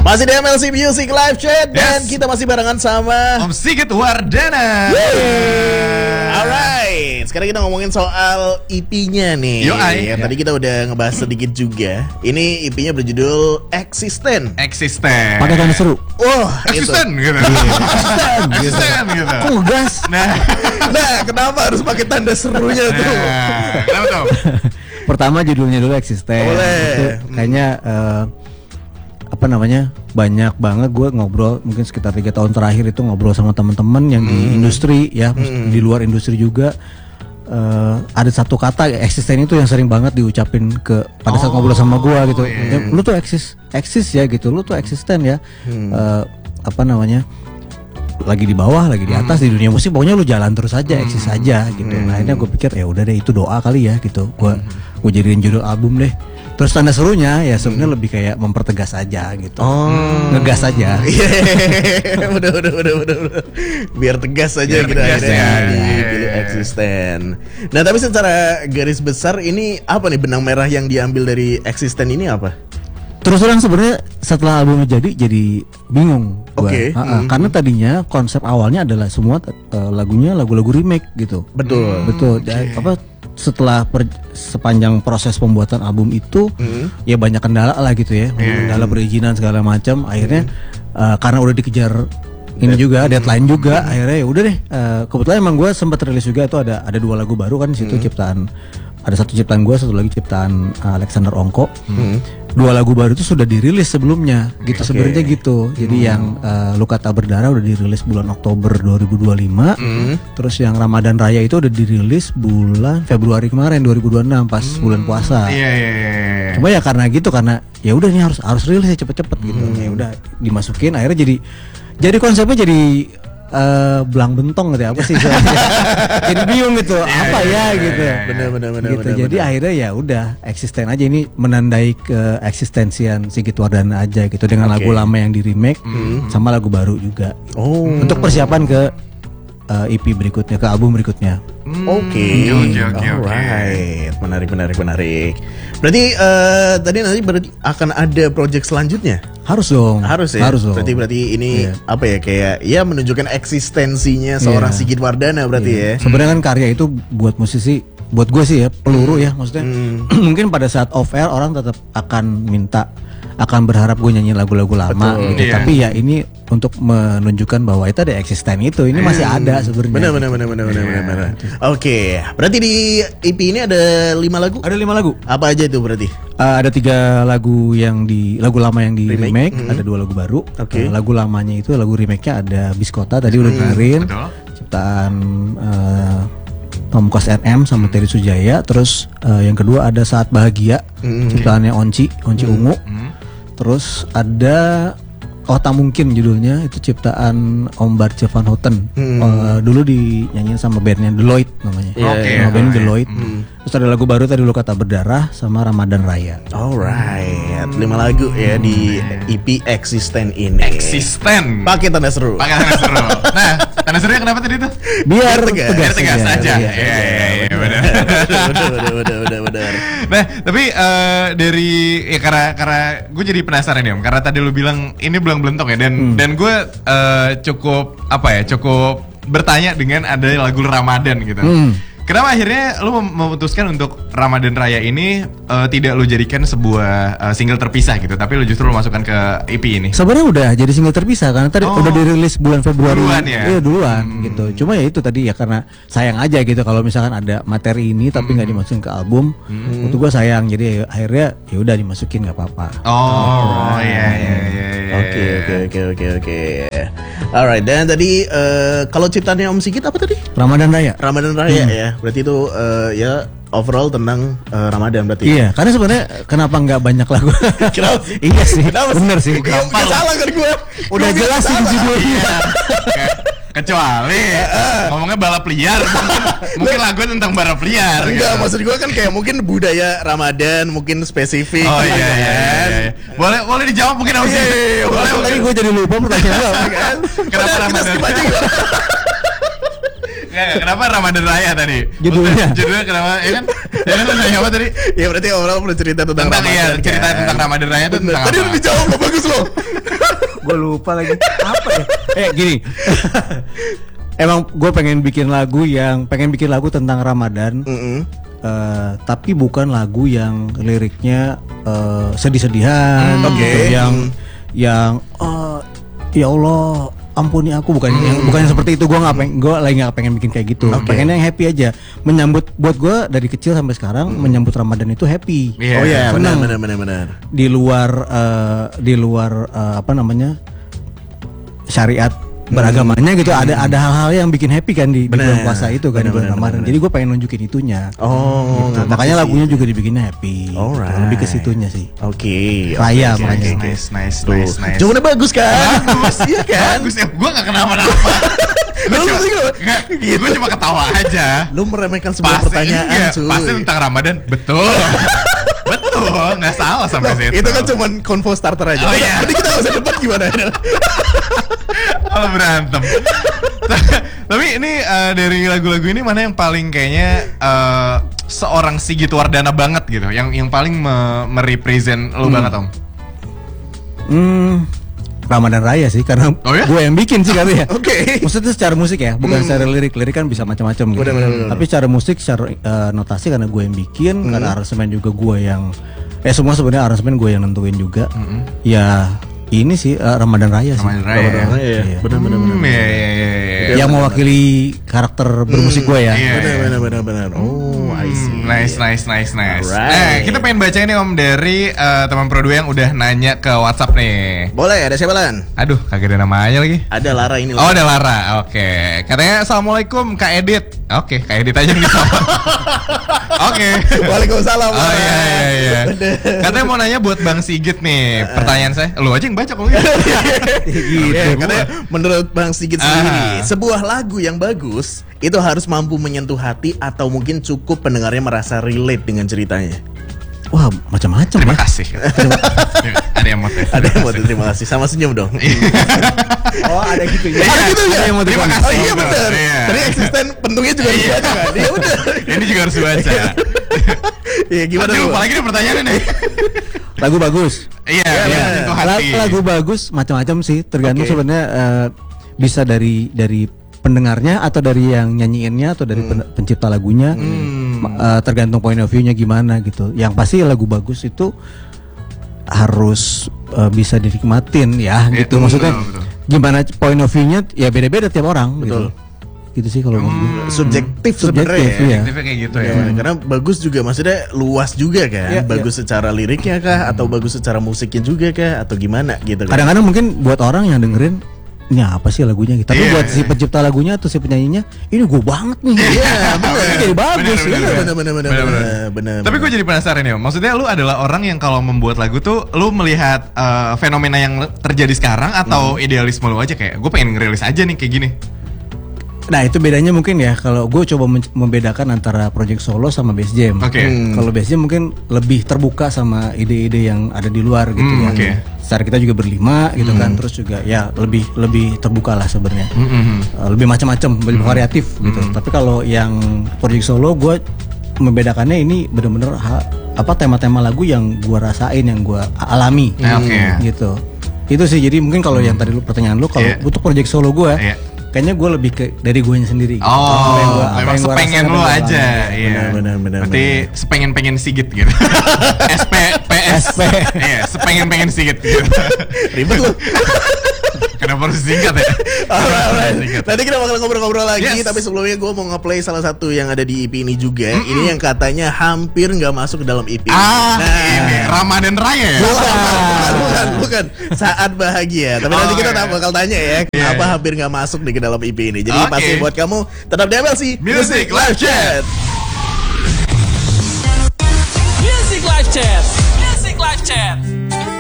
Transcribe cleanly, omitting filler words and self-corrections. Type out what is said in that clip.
Masih di MLC Music Live Chat dan kita masih barengan sama Om Sigit Wardana. Alright, sekarang kita ngomongin soal EP-nya nih. Yang tadi kita udah ngebahas sedikit juga. Ini EP-nya berjudul Eksisten. Pakai tanda seru. Oh, Eksisten gitu. Eksisten gitu. Kok ngegas? Nah, kenapa harus pakai tanda serunya tuh? Kenapa tuh? Pertama judulnya dulu Eksisten. Boleh. Itu kayaknya banyak banget gue ngobrol, mungkin sekitar 3 tahun terakhir itu ngobrol sama teman-teman yang di industri ya, di luar industri juga. Ada satu kata eksisten itu yang sering banget diucapin pada saat ngobrol sama gue gitu. Ya, lu tuh eksis ya gitu, lu tuh eksisten ya. Lagi di bawah, lagi di atas di dunia musik, pokoknya lu jalan terus aja, eksis aja gitu. Nah, akhirnya gue pikir ya udah deh, itu doa kali ya gitu. Gue jadiin judul album deh. Terus tanda serunya ya sebenarnya lebih kayak mempertegas aja gitu. Ngegas aja. Udah. Biar tegas aja gitu akhirnya di Eksisten. Nah, tapi secara garis besar ini apa nih benang merah yang diambil dari Eksisten ini apa? Terus terang sebenarnya setelah albumnya jadi bingung gua. Karena tadinya konsep awalnya adalah semua lagunya lagu-lagu remake gitu. Betul. Setelah sepanjang proses pembuatan album itu ya banyak kendala lah gitu ya. Kendala perizinan segala macam. Akhirnya karena udah dikejar ini juga deadline juga, akhirnya ya udah deh. Kebetulan emang gue sempat rilis juga tuh ada 2 lagu baru kan di situ ciptaan. Ada satu ciptaan gue, satu lagi ciptaan Alexander Ongko. 2 lagu baru itu sudah dirilis sebelumnya gitu sebenarnya gitu. Jadi yang Luka Tak Berdarah udah dirilis bulan Oktober 2025. Terus yang Ramadan Raya itu udah dirilis bulan Februari kemarin 2026 pas bulan puasa. Cuma ya karena ya udah nih harus rilis ya cepet-cepet gitu. Ya udah dimasukin, akhirnya jadi konsepnya jadi belang bentong gitu ya, apa sih jadi bingung gitu apa ya gitu. Bener. Jadi akhirnya ya udah Eksisten aja, ini menandai eksistensian Sigit Wardana aja gitu dengan lagu lama yang di remake sama lagu baru juga untuk persiapan ke EP berikutnya, ke album berikutnya. Alright, menarik. Berarti nanti akan ada project selanjutnya? Harus dong. Harus ya. Berarti ini apa ya, kayak ya menunjukkan eksistensinya seorang Sigit Wardana berarti ya. Sebenarnya kan karya itu buat musisi, buat gue sih ya peluru ya, maksudnya mungkin pada saat off air orang tetap akan berharap gue nyanyi lagu-lagu lama gitu. Tapi ya ini untuk menunjukkan bahwa itu ada eksisten itu, ini masih ada sebenarnya. Benar. Oke, berarti di EP ini ada 5 lagu? Ada 5 lagu. Apa aja itu berarti? Ada 3 lagu lagu lama yang di remake, ada 2 lagu baru. Lagu lamanya itu, lagu remake-nya ada Biskota tadi udah dengerin. Ciptaan Pamungkas RM sama Terry Sujaya. Terus yang kedua ada Saat Bahagia, ciptaannya Onci Ungu. Terus ada Tak Mungkin judulnya, itu ciptaan Om Barce Van Houten. Dulu dinyanyiin sama bandnya Deloitte namanya. Nama band Deloitte. Terus ada lagu baru tadi Luka Tak Berdarah sama Ramadan Raya. Alright, 5 lagu ya di EP Eksisten ini. Eksisten. Pakai tanda seru. Nah, tanda serunya kenapa tadi tuh? Biar tegas aja. Iya, benar. Nah, tapi dari ya karena gue jadi penasaran ya Om, karena tadi lu bilang ini belang belentong ya, dan gue cukup bertanya dengan ada lagu Ramadan gitu. Kenapa akhirnya lu memutuskan untuk Ramadan Raya ini tidak lu jadikan sebuah single terpisah gitu, tapi lu justru masukkan ke EP ini? Sebenarnya udah jadi single terpisah karena tadi udah dirilis bulan Februari. Duluan gitu. Cuma ya itu tadi ya karena sayang aja gitu kalau misalkan ada materi ini tapi nggak dimasukin ke album. Untuk gue sayang, jadi akhirnya ya udah dimasukin, nggak apa-apa. Oke. Alright, dan tadi kalau ciptaannya Om Sigit apa tadi? Ramadan Raya Ya. Berarti itu ya overall tentang Ramadan berarti. Iya, karena sebenarnya kenapa nggak banyak lagu? Kenapa? Iya sih, bener sih. Gak salah kan gue. Udah jelas sih judulnya. Kecuali ngomongnya balap liar, mungkin lagu tentang balap liar. Enggak, maksud gue kan kayak mungkin budaya Ramadan, mungkin spesifik. Iya. Boleh dijawab mungkin Om Sigit. Boleh. Lagi gue jadi lupa pertanyaan lo kan. Kenapa Ramadan? Kenapa Ramadan Raya tadi? Judulnya kenapa? Ya kan? Ya kan nanya apa tadi? Ya berarti orang perlu cerita tentang Ramadan. Cerita tentang Ramadan Raya itu tentang apa? Tadi udah dijawab, bagus loh. Gue lupa lagi apa ya? Gini. Emang gue pengen bikin lagu tentang Ramadan. Tapi bukan lagu yang liriknya sedih-sedihan, gitu, yang ya Allah ampuni aku, bukan yang seperti itu. Gue lagi nggak pengen bikin kayak gitu. Pengen yang happy aja. Menyambut, buat gue dari kecil sampai sekarang menyambut Ramadan itu happy. Benar. Di luar apa namanya, syariat beragamanya gitu, ada hal-hal yang bikin happy kan di bulan puasa itu kan, di bulan Ramadan. Jadi gue pengen nunjukin itunya. Gitu. Makanya lagunya juga dibikinnya happy. Lebih ke situnya sih. Raya makanya. Nice. Jawabannya bagus kan? Bagus, iya kan? Bagus ya, gue gak kenapa-napa. Gue cuma ketawa aja. Lu meremehkan sebuah pertanyaan, cuy. Pasti tentang Ramadan, betul. Betul, nggak salah sampai situ. Itu kan cuma convo starter aja. Jadi kita harus debat gimana? Oh, berantem. Tapi ini dari lagu-lagu ini mana yang paling kayaknya seorang Sigit Wardana banget gitu, yang paling merepresent lo banget, Om? Ramadan Raya sih, karena gue yang bikin sih kali ya. Maksudnya secara musik ya, bukan secara lirik kan bisa macam-macam gitu. Tapi secara musik, secara notasi karena gue yang bikin, karena aransemen juga gue yang semua sebenarnya aransemen gue yang nentuin juga. Ya ini sih Ramadan Raya sih. Ramadan Raya. Benar. Yang mewakili karakter bermusik gue ya. Benar. Oh, I see. Nice. Kita pengen baca ini, Om, dari teman Pro 2 yang udah nanya ke WhatsApp nih. Boleh, ada siapa, Lan? Aduh, kagak ada namanya lagi. Ada Lara ini. Oh, ada Lara. Oke. Katanya Assalamualaikum Kak Edit. Oke, Kak Edit aja nih. Oke. Waalaikumsalam. Oh iya. Katanya mau nanya buat Bang Sigit nih. Pertanyaan saya, lu aja yang baca kalau gitu. Katanya menurut Bang Sigit sendiri, sebuah lagu yang bagus itu harus mampu menyentuh hati atau mungkin cukup pendengarnya merasa relate dengan ceritanya. Wah, macam-macam. Terima kasih. Ada yang motif. Terima kasih. Sama senyum dong. Oh, ada gitu ya. Ada gitu ya. Terima kasih. Oh iya benar. Tadi eksisten pentungnya juga harus dibaca kan. Iya benar. Ini juga harus dibaca. Iya, gimana lu? Lupa lagi nih pertanyaannya nih. Lagu bagus. Iya. Lagu bagus macam-macam sih, tergantung sebenarnya bisa dari pendengarnya atau dari yang nyanyiinnya atau dari pencipta lagunya. Tergantung point of view-nya gimana gitu. Yang pasti lagu bagus itu harus bisa dinikmatin ya gitu. Maksudnya gimana point of view-nya ya beda-beda tiap orang. Betul. Gitu sih kalau subjektif sebenarnya ya. Subjektifnya kayak gitu ya. Karena bagus juga maksudnya luas juga kan. Bagus secara liriknya kah atau bagus secara musiknya juga kah atau gimana gitu kan. Kadang-kadang mungkin buat orang yang dengerin ini apa sih lagunya gitu. Tapi buat si pencipta lagunya atau si penyanyinya, ini gue banget nih. Iya, benar. Jadi bagus. Benar. Tapi gue jadi penasaran ya. Maksudnya lu adalah orang yang kalau membuat lagu tuh lu melihat fenomena yang terjadi sekarang atau idealisme lu aja kayak gue pengen ngerilis aja nih kayak gini. Nah itu bedanya mungkin ya, kalau gue coba membedakan antara project solo sama Bass Jam. Kalau Bass Jam mungkin lebih terbuka sama ide-ide yang ada di luar gitu ya. Secara kita juga berlima gitu kan, terus juga ya lebih terbuka lah sebenarnya. Lebih macam-macam, lebih variatif gitu. Tapi kalau yang project solo gue membedakannya ini benar-benar tema-tema lagu yang gue rasain, yang gue alami gitu. Itu sih, jadi mungkin kalau yang tadi pertanyaan lu kalau untuk project solo gue kayaknya gue lebih ke dari gue sendiri. Memang sepengen lu aja. Iya. Benar. Berarti sepengen Sigit gitu. SP. Iya, sepengen Sigit gitu. Ribet lu. Kenapa harus singkat ya? Nanti kita bakal ngobrol-ngobrol lagi. Tapi sebelumnya gue mau nge-play salah satu yang ada di EP ini juga. Ini yang katanya hampir nggak masuk ke dalam EP. Ini Ramadan Raya ya? Bukan. Saat Bahagia. Tapi nanti kita bakal tanya ya, kenapa hampir nggak masuk ke dalam EP ini. Jadi pasti buat kamu tetap di MLC Music Live Chat. Music Live Chat.